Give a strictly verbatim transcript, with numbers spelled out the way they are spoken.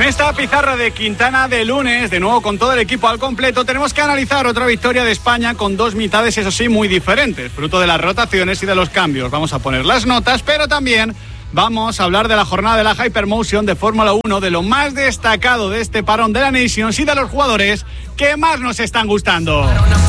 esta pizarra de Quintana de lunes, de nuevo con todo el equipo al completo, tenemos que analizar otra victoria de España con dos mitades, eso sí, muy diferentes, fruto de las rotaciones y de los cambios. Vamos a poner las notas, pero también vamos a hablar de la jornada de la Hypermotion de Fórmula uno, de lo más destacado de este parón de la Nations y de los jugadores que más nos están gustando.